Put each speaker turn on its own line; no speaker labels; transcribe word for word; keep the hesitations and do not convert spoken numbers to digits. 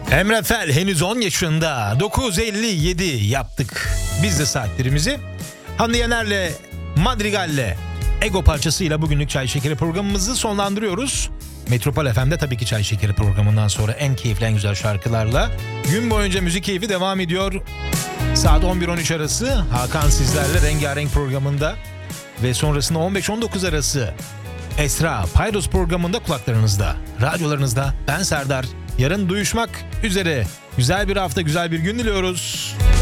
Emre Fel henüz on yaşında. dokuz elli yedi yaptık biz de saatlerimizi. Hande Yener'le, Madrigal'le, Ego parçasıyla bugünlük Çay Şekeri programımızı sonlandırıyoruz. Metropol F M'de tabii ki Çay Şekeri programından sonra en keyifli, en güzel şarkılarla gün boyunca müzik keyfi devam ediyor. Saat on bir on üç arası Hakan sizlerle Rengarenk programında ve sonrasında on beş on dokuz arası Esra Paydos programında kulaklarınızda, radyolarınızda. Ben Serdar. Yarın duyuşmak üzere. Güzel bir hafta, güzel bir gün diliyoruz.